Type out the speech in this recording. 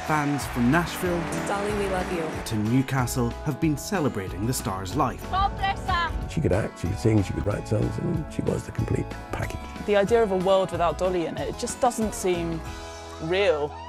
Fans from Nashville Dolly, we love you. to Newcastle have been celebrating the star's life. She could act, she could sing, she could write songs, and she was the complete package. The idea of a world without Dolly in it just doesn't seem real.